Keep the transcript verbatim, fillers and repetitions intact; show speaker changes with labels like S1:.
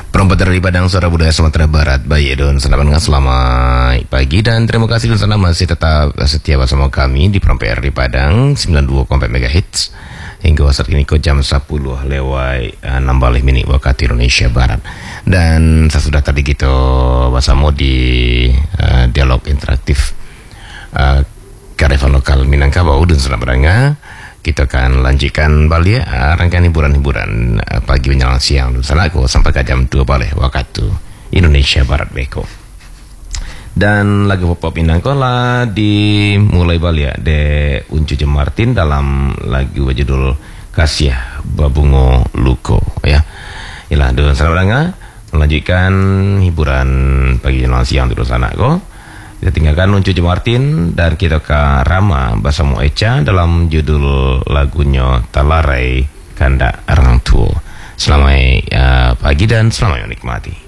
S1: Perempat dari Padang Suara Budaya Sumatera Barat, Bayi Don. Selamat selamat pagi dan terima kasih Don sana masih tetap setia bersama kami di Perempat dari Padang sembilan puluh dua koma empat megahertz hingga saat ini ke jam sepuluh lewat enam belas menit waktu Indonesia Barat. Dan saya sudah tadi gitu bersama di uh, dialog interaktif uh, Karifan Lokal Minangkabau dan selamat berangga. Kita akan lanjutkan balik uh, rangkaian hiburan-hiburan uh, pagi menjelang siang dulu sana aku sampai ke jam dua balik waktu Indonesia Barat beko. Dan lagu pop Minangkabau lah dimulai balik de Uncu Jem Martin dalam lagu berjudul Kasih Babungo Luko ya. Ilah dulu selamat berangga melanjutkan hiburan pagi menjelang siang dulu sana aku. Kita tinggalkan Uncu Jem Martin dan kita ke Rama bersama Echa dalam judul lagunya Talarai Kanda Orang Tua. Selamat uh, pagi dan selamat menikmati.